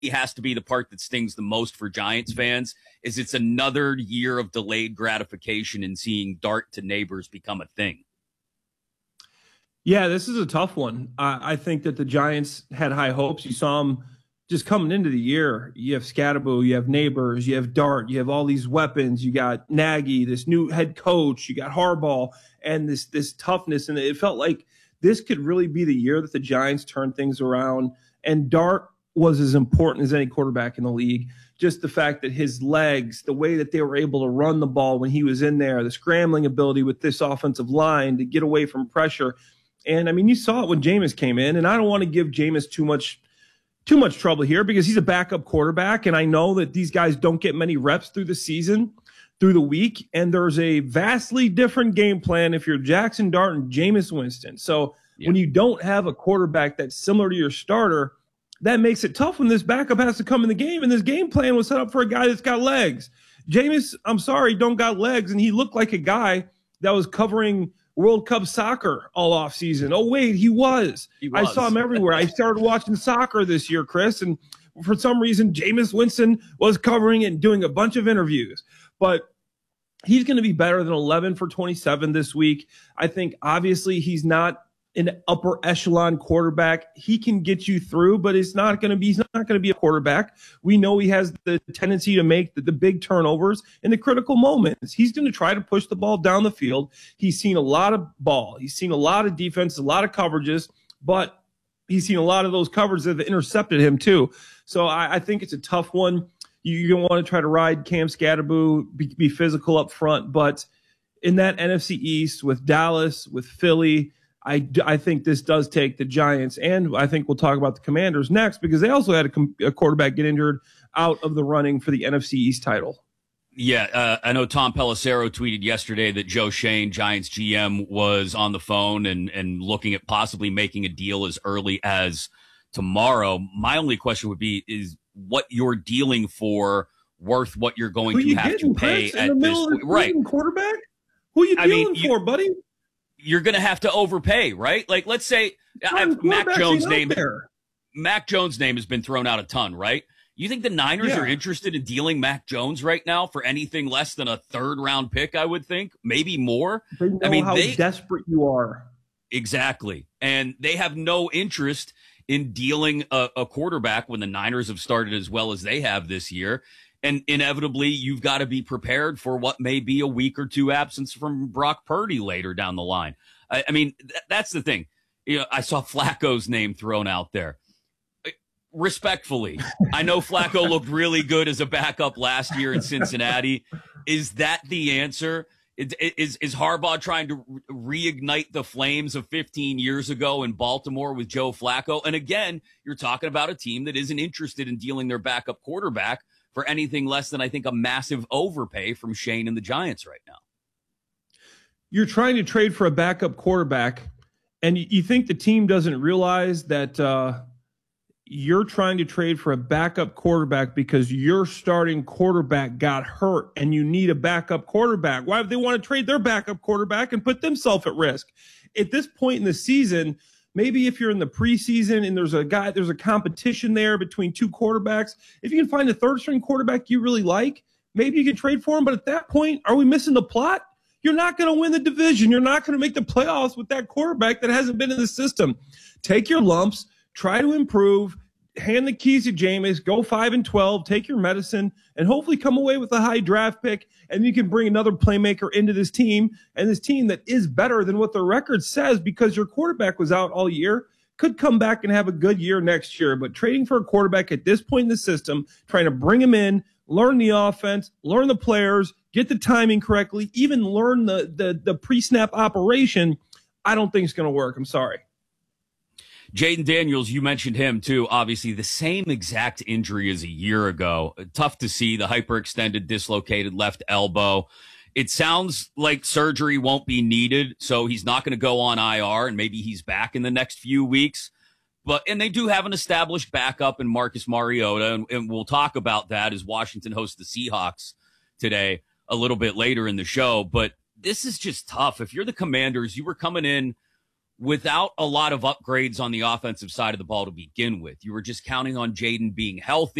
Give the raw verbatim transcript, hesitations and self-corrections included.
has to be the part that stings the most for Giants fans is it's another year of delayed gratification in seeing Dart to Neighbors become a thing. Yeah, this is a tough one. I, I think that the Giants had high hopes. You saw them just coming into the year. You have Scatterbo, you have Neighbors, you have Dart, you have all these weapons. You got Nagy, this new head coach. You got Harbaugh, and this this toughness. And it felt like this could really be the year that the Giants turn things around. And Dart was as important as any quarterback in the league. Just the fact that his legs, the way that they were able to run the ball when he was in there, the scrambling ability with this offensive line to get away from pressure. And, I mean, you saw it when Jameis came in, and I don't want to give Jameis too much too much trouble here because he's a backup quarterback, and I know that these guys don't get many reps through the season, through the week, and there's a vastly different game plan if you're Jackson Dart and Jameis Winston. So yeah. when you don't have a quarterback that's similar to your starter, that makes it tough when this backup has to come in the game, and this game plan was set up for a guy that's got legs. Jameis, I'm sorry, don't got legs, and he looked like a guy that was covering World Cup soccer all off season. Oh, wait, he was. He was. I saw him everywhere. I started watching soccer this year, Chris, and for some reason, Jameis Winston was covering it and doing a bunch of interviews. But he's going to be better than eleven for twenty-seven this week. I think, obviously, he's not an upper echelon quarterback. He can get you through, but it's not going to be, he's not going to be a quarterback. We know he has the tendency to make the, the big turnovers in the critical moments. He's going to try to push the ball down the field. He's seen a lot of ball. He's seen a lot of defense, a lot of coverages, but he's seen a lot of those covers that have intercepted him too. So I, I think it's a tough one. You, you don't want to try to ride Cam Scatterbo, be, be physical up front, but in that N F C East with Dallas, with Philly, I, I think this does take the Giants, and I think we'll talk about the Commanders next because they also had a, a quarterback get injured out of the running for the N F C East title. Yeah, uh, I know Tom Pelissero tweeted yesterday that Joe Schoen, Giants G M, was on the phone and, and looking at possibly making a deal as early as tomorrow. My only question would be, is what you're dealing for worth what you're going Who to you have getting, to pay Chris, at in the this middle point? Of Right. Quarterback? Who are you I dealing mean, you, for, buddy? You're going to have to overpay, right? Like, let's say uh, Mac Jones' name. There. Mac Jones' name has been thrown out a ton, right? You think the Niners yeah. are interested in dealing Mac Jones right now for anything less than a third round pick? I would think maybe more. They know I mean, how they, desperate you are. Exactly, and they have no interest in dealing a, a quarterback when the Niners have started as well as they have this year. And inevitably, you've got to be prepared for what may be a week or two absence from Brock Purdy later down the line. I, I mean, th- that's the thing. You know, I saw Flacco's name thrown out there. Respectfully, I know Flacco looked really good as a backup last year in Cincinnati. Is that the answer? Is, is, is Harbaugh trying to reignite the flames of fifteen years ago in Baltimore with Joe Flacco? And again, you're talking about a team that isn't interested in dealing their backup quarterback for anything less than, I think, a massive overpay from Schoen and the Giants right now. You're trying to trade for a backup quarterback, and you think the team doesn't realize that uh, you're trying to trade for a backup quarterback because your starting quarterback got hurt and you need a backup quarterback. Why would they want to trade their backup quarterback and put themselves at risk? At this point in the season, maybe if you're in the preseason and there's a guy, there's a competition there between two quarterbacks, if you can find a third string quarterback you really like, maybe you can trade for him. But at that point, are we missing the plot? You're not going to win the division. You're not going to make the playoffs with that quarterback that hasn't been in the system. Take your lumps, try to improve, hand the keys to Jameis, go five and twelve, take your medicine, and hopefully come away with a high draft pick. And you can bring another playmaker into this team, and this team that is better than what the record says because your quarterback was out all year could come back and have a good year next year. But trading for a quarterback at this point in the system, trying to bring him in, learn the offense, learn the players, get the timing correctly, even learn the the, the pre-snap operation, I don't think it's going to work. I'm sorry. Jaden Daniels, you mentioned him too. Obviously, the same exact injury as a year ago. Tough to see, the hyperextended, dislocated left elbow. It sounds like surgery won't be needed, so he's not going to go on I R, and maybe he's back in the next few weeks. But and they do have an established backup in Marcus Mariota, and, and we'll talk about that as Washington hosts the Seahawks today a little bit later in the show. But this is just tough. If you're the Commanders, you were coming in without a lot of upgrades on the offensive side of the ball to begin with. You were just counting on Jaden being healthy.